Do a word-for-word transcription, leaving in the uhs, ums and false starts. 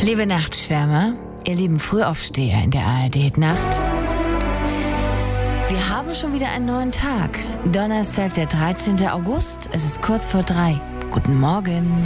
Liebe Nachtschwärmer, ihr lieben Frühaufsteher in der A R D-Nacht. Wir haben schon wieder einen neuen Tag. Donnerstag, der dreizehnten August. Es ist kurz vor drei. Guten Morgen.